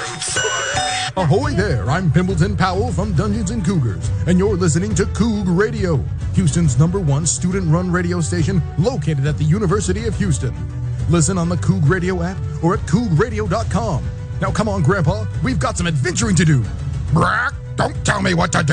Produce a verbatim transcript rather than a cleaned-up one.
Ahoy there, I'm Pimbleton Powell from Dungeons and Cougars, and you're listening to Coug Radio, Houston's number one student-run radio station located at the University of Houston. Listen on the Coug Radio app or at coug radio dot com. Now come on, Grandpa, we've got some adventuring to do. Brack, don't tell me what to do.